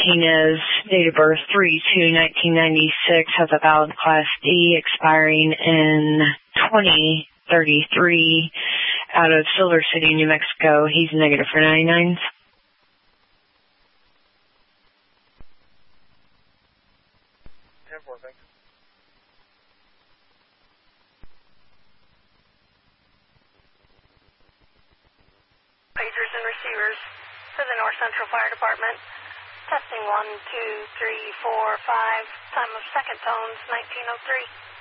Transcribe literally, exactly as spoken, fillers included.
Martinez, date of birth three two nineteen ninety-six, has a valid Class D expiring in twenty thirty-three out of Silver City, New Mexico. He's negative for ninety-nines. ten four, thanks. Pagers and receivers for the North Central Fire Department. Testing one, two, three, four, five. Time of second tones, nineteen oh three.